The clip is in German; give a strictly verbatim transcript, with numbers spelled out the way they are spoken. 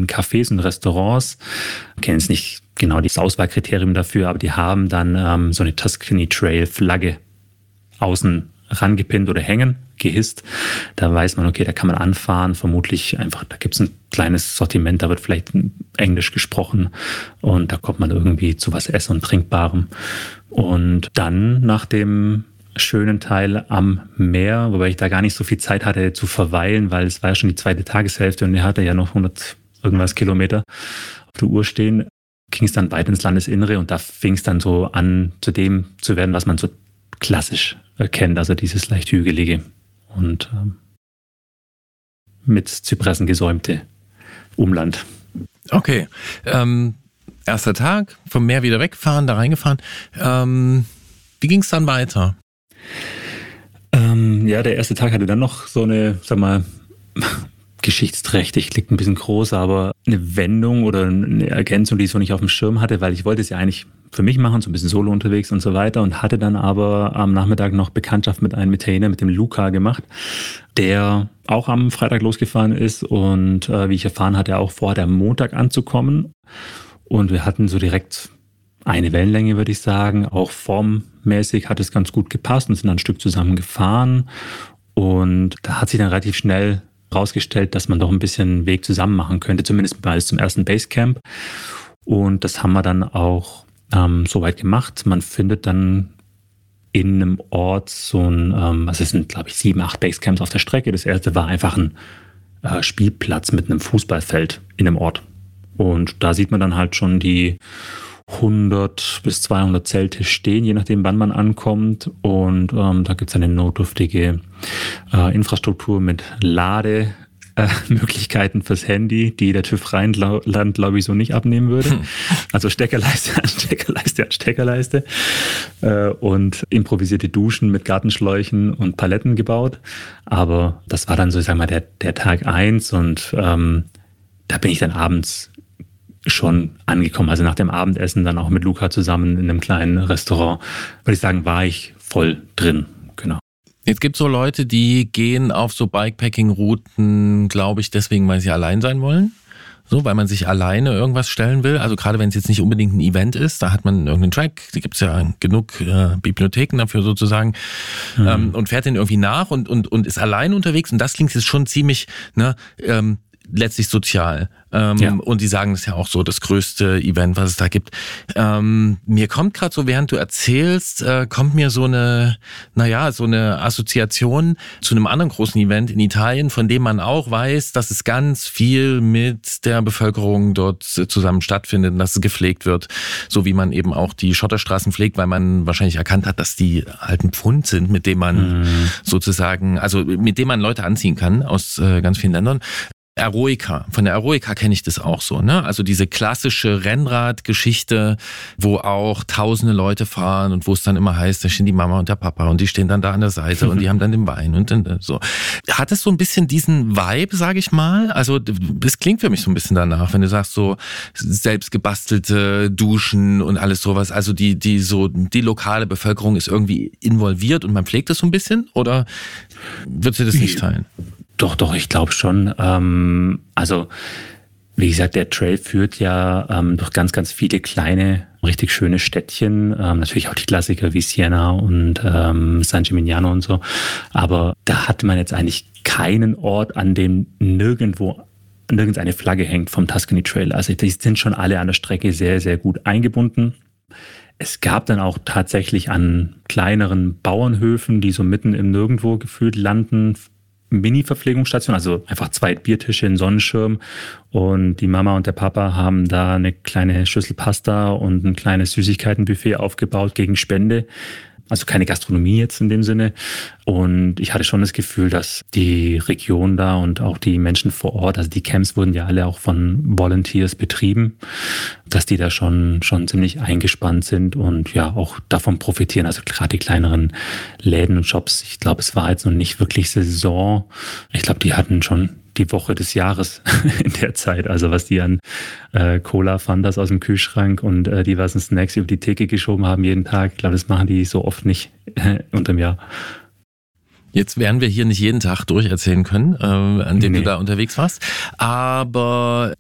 Cafés und Restaurants, ich kenne jetzt nicht genau das Auswahlkriterium dafür, aber die haben dann ähm, so eine Tuscany Trail Flagge außen rangepinnt oder hängen, gehisst. Da weiß man, okay, da kann man anfahren, vermutlich einfach, da gibt es ein kleines Sortiment, da wird vielleicht Englisch gesprochen und da kommt man irgendwie zu was Essen und Trinkbarem. Und dann nach dem schönen Teil am Meer, wobei ich da gar nicht so viel Zeit hatte zu verweilen, weil es war ja schon die zweite Tageshälfte und er hatte ja noch hundert irgendwas Kilometer auf der Uhr stehen, ging es dann weiter ins Landesinnere und da fing es dann so an, zu dem zu werden, was man so klassisch kennt, also dieses leicht hügelige und ähm, mit Zypressen gesäumte Umland. Okay, ähm, erster Tag, vom Meer wieder wegfahren, da reingefahren. Ähm, wie ging es dann weiter? Ähm, ja, der erste Tag hatte dann noch so eine, sag mal, geschichtsträchtig, klingt ein bisschen groß, aber eine Wendung oder eine Ergänzung, die ich so nicht auf dem Schirm hatte, weil ich wollte es ja eigentlich für mich machen, so ein bisschen solo unterwegs und so weiter und hatte dann aber am Nachmittag noch Bekanntschaft mit einem Italiener, mit dem Luca gemacht, der auch am Freitag losgefahren ist und äh, wie ich erfahren hatte, auch vorhat, am Montag anzukommen und wir hatten so direkt eine Wellenlänge, würde ich sagen, auch formmäßig hat es ganz gut gepasst und sind dann ein Stück zusammen gefahren und da hat sich dann relativ schnell rausgestellt, dass man doch ein bisschen Weg zusammen machen könnte, zumindest mal zum ersten Basecamp. Und das haben wir dann auch ähm, soweit gemacht. Man findet dann in einem Ort so ein, ähm, was ist denn, glaube ich, sieben, acht Basecamps auf der Strecke. Das erste war einfach ein äh, Spielplatz mit einem Fußballfeld in einem Ort. Und da sieht man dann halt schon die hundert bis zweihundert Zelte stehen, je nachdem, wann man ankommt. Und ähm, da gibt es eine notdürftige äh, Infrastruktur mit Lademöglichkeiten äh, fürs Handy, die der TÜV Rheinland, glaube ich, so nicht abnehmen würde. Hm. Also Steckerleiste an Steckerleiste an Steckerleiste. Äh, und improvisierte Duschen mit Gartenschläuchen und Paletten gebaut. Aber das war dann so, ich sag mal, der, der Tag eins. Und ähm, da bin ich dann abends schon angekommen. Also nach dem Abendessen dann auch mit Luca zusammen in einem kleinen Restaurant, würde ich sagen, war ich voll drin. Genau. Jetzt gibt es so Leute, die gehen auf so Bikepacking-Routen, glaube ich, deswegen, weil sie allein sein wollen. So, weil man sich alleine irgendwas stellen will. Also gerade wenn es jetzt nicht unbedingt ein Event ist, da hat man irgendeinen Track, da gibt es ja genug äh, Bibliotheken dafür sozusagen, mhm. ähm, und fährt den irgendwie nach und, und, und ist allein unterwegs. Und das klingt jetzt schon ziemlich, ne, ähm, letztlich sozial. Ähm, ja. Und die sagen, das ist ja auch so das größte Event, was es da gibt. Ähm, mir kommt gerade so, während du erzählst, äh, kommt mir so eine, naja, so eine Assoziation zu einem anderen großen Event in Italien, von dem man auch weiß, dass es ganz viel mit der Bevölkerung dort zusammen stattfindet und dass es gepflegt wird, so wie man eben auch die Schotterstraßen pflegt, weil man wahrscheinlich erkannt hat, dass die halt ein Pfund sind, mit dem man mhm. sozusagen, also mit dem man Leute anziehen kann aus äh, ganz vielen Ländern. Eroica. Von der Eroica kenne ich das auch so, ne? Also diese klassische Rennradgeschichte, wo auch tausende Leute fahren und wo es dann immer heißt, da stehen die Mama und der Papa und die stehen dann da an der Seite und die haben dann den Wein und dann so. Hat es so ein bisschen diesen Vibe, sage ich mal? Also das klingt für mich so ein bisschen danach, wenn du sagst so selbst gebastelte Duschen und alles sowas. Also die die so die lokale Bevölkerung ist irgendwie involviert und man pflegt das so ein bisschen, oder würdest du das nicht teilen? Doch, doch, ich glaube schon. Ähm, also, wie gesagt, der Trail führt ja ähm, durch ganz, ganz viele kleine, richtig schöne Städtchen. Ähm, natürlich auch die Klassiker wie Siena und ähm, San Gimignano und so. Aber da hatte man jetzt eigentlich keinen Ort, an dem nirgendwo nirgends eine Flagge hängt vom Tuscany Trail. Also die sind schon alle an der Strecke sehr, sehr gut eingebunden. Es gab dann auch tatsächlich an kleineren Bauernhöfen, die so mitten im Nirgendwo gefühlt landen, Mini-Verpflegungsstation, also einfach zwei Biertische, ein Sonnenschirm und die Mama und der Papa haben da eine kleine Schüssel Pasta und ein kleines Süßigkeitenbuffet aufgebaut gegen Spende. Also keine Gastronomie jetzt in dem Sinne. Und ich hatte schon das Gefühl, dass die Region da und auch die Menschen vor Ort, also die Camps wurden ja alle auch von Volunteers betrieben, dass die da schon schon ziemlich eingespannt sind und ja auch davon profitieren. Also gerade die kleineren Läden und Shops. Ich glaube, es war jetzt noch nicht wirklich Saison. Ich glaube, die hatten schon die Woche des Jahres in der Zeit. Also was die an äh, Cola, Fantas aus dem Kühlschrank und äh, diversen Snacks über die Theke geschoben haben jeden Tag. Ich glaube, das machen die so oft nicht äh, unterm Jahr. Jetzt werden wir hier nicht jeden Tag durcherzählen können, äh, an dem nee. du da unterwegs warst. Aber